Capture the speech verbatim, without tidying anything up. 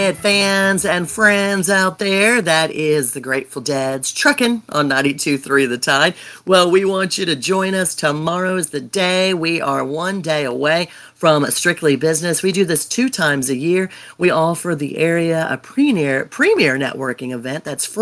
Dead fans and friends out there, that is the Grateful Dead's Truckin' on ninety-two point three The Tide. Well, we want you to join us. Tomorrow's the day. We are one day away from Strictly Business. We do this two times a year. We offer the area a premier, premier networking event that's free.